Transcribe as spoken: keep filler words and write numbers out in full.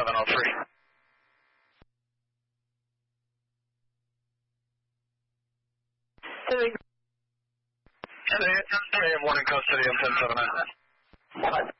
seven oh three. Hey. Hey, morning custody of ten seven nine.